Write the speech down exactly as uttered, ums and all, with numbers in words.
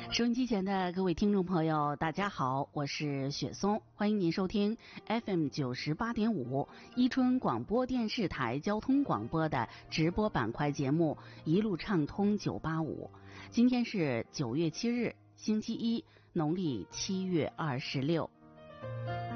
收音机前的各位听众朋友，大家好，我是雪松，欢迎您收听 F M 九十八点五伊春广播电视台交通广播的直播板块节目《一路畅通九八五》。今天是九月七日，星期一，农历七月二十六。